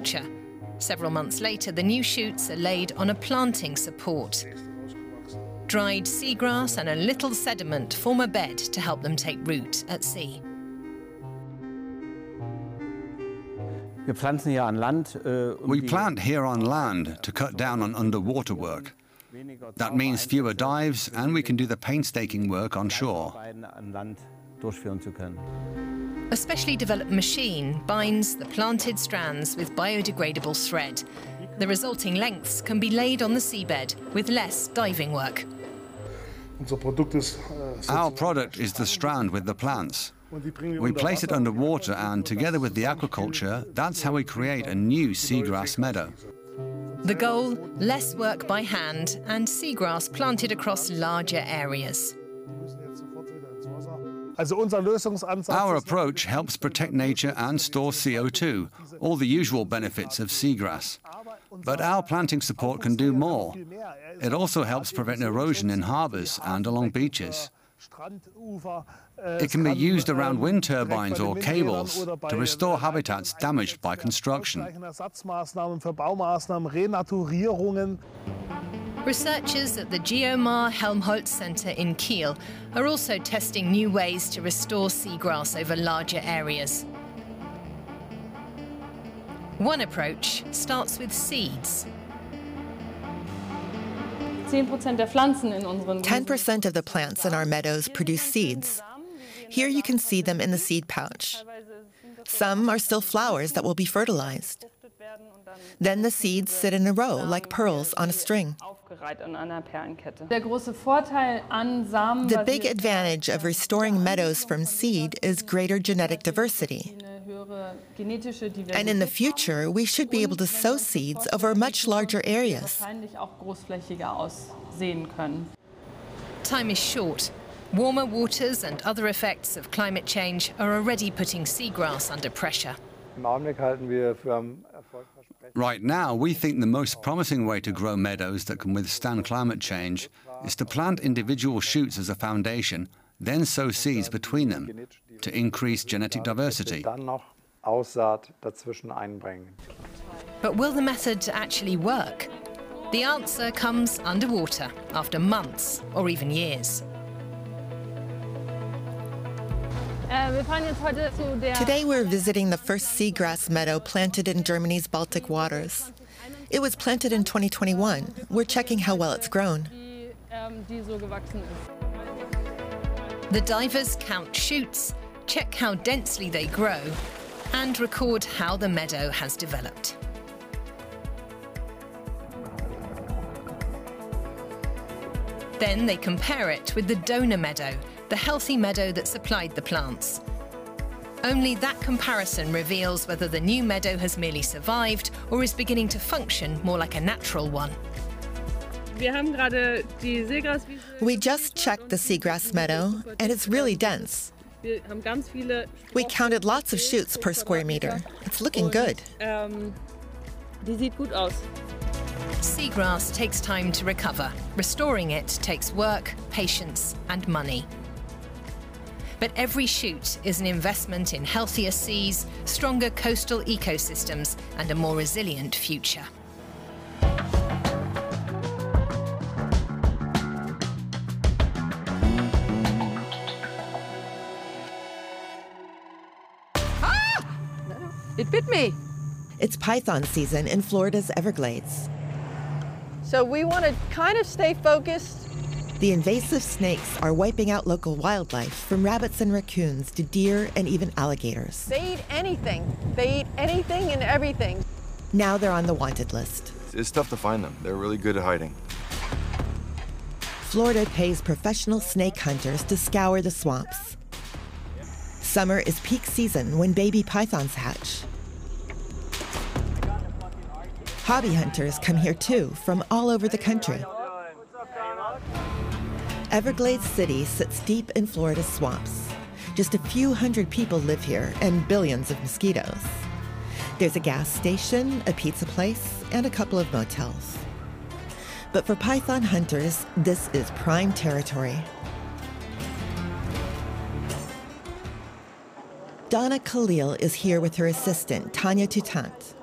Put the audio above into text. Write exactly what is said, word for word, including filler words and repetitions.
aquaculture. Several months later, the new shoots are laid on a planting support. Dried seagrass and a little sediment form a bed to help them take root at sea. We plant here on land to cut down on underwater work. That means fewer dives, and we can do the painstaking work on shore. A specially developed machine binds the planted strands with biodegradable thread. The resulting lengths can be laid on the seabed with less diving work. Our product is the strand with the plants. We place it underwater, and together with the aquaculture, that's how we create a new seagrass meadow. The goal, less work by hand and seagrass planted across larger areas. Our approach helps protect nature and store C O two, all the usual benefits of seagrass. But our planting support can do more. It also helps prevent erosion in harbors and along beaches. It can be used around wind turbines or cables to restore habitats damaged by construction. Researchers at the Geomar Helmholtz Center in Kiel are also testing new ways to restore seagrass over larger areas. One approach starts with seeds. ten percent of the plants in our meadows produce seeds. Here you can see them in the seed pouch. Some are still flowers that will be fertilized. Then the seeds sit in a row like pearls on a string. The big advantage of restoring meadows from seed is greater genetic diversity. And in the future, we should be able to sow seeds over much larger areas. Time is short. Warmer waters and other effects of climate change are already putting seagrass under pressure. Right now, we think the most promising way to grow meadows that can withstand climate change is to plant individual shoots as a foundation, then sow seeds between them to increase genetic diversity. But will the method actually work? The answer comes underwater after months or even years. Today we're visiting the first seagrass meadow planted in Germany's Baltic waters. It was planted in twenty twenty-one. We're checking how well it's grown. The divers count shoots, check how densely they grow, and record how the meadow has developed. Then they compare it with the donor meadow, the healthy meadow that supplied the plants. Only that comparison reveals whether the new meadow has merely survived or is beginning to function more like a natural one. We just checked the seagrass meadow, and it's really dense. We counted lots of shoots per square meter. It's looking good. Seagrass takes time to recover. Restoring it takes work, patience, and money. But every shoot is an investment in healthier seas, stronger coastal ecosystems, and a more resilient future. Ah! It bit me. It's python season in Florida's Everglades. So we want to kind of stay focused. The invasive snakes are wiping out local wildlife, from rabbits and raccoons to deer and even alligators. They eat anything. They eat anything and everything. Now they're on the wanted list. It's tough to find them. They're really good at hiding. Florida pays professional snake hunters to scour the swamps. Summer is peak season when baby pythons hatch. Hobby hunters come here too, from all over the country. Everglades City sits deep in Florida's swamps. Just a few hundred people live here and billions of mosquitoes. There's a gas station, a pizza place, and a couple of motels. But for python hunters, this is prime territory. Donna Khalil is here with her assistant, Tanya Tutant.